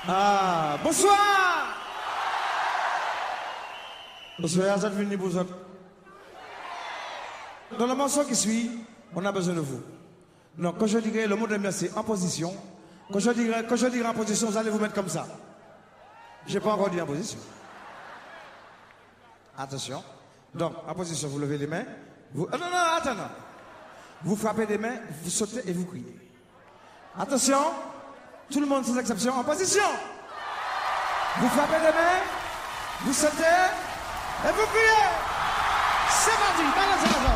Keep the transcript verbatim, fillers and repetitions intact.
Ah, bonsoir. Bonsoir, vous êtes venus pour autres. Dans le morceau qui suit, on a besoin de vous. Donc, quand je dirai le mot de merci en position, quand je dirai, quand je dirai en position, vous allez vous mettre comme ça. Je n'ai pas encore dit en position. Attention. Donc, en position, vous levez les mains. Vous... Ah, non, non, attends, non. Vous frappez des mains, vous sautez et vous criez. Attention. Tout le monde sans exception en position. Vous frappez des mains, vous sautez et vous criez. C'est parti, balancez la jambe.